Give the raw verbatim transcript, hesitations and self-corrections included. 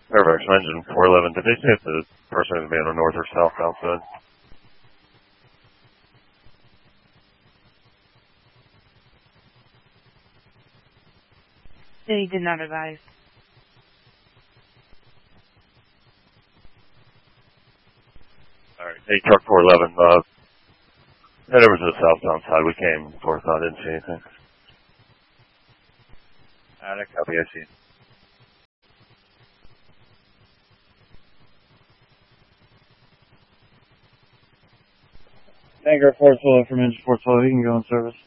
Fairfax engine four eleven. Did they say if the person was being on north or south outside? They did not advise. Alright, hey, truck four eleven, uh, head over to the southbound side. We came forth, I didn't see anything. Alright, copy, I see. Tanker four twelve from engine four twelve, you can go in service.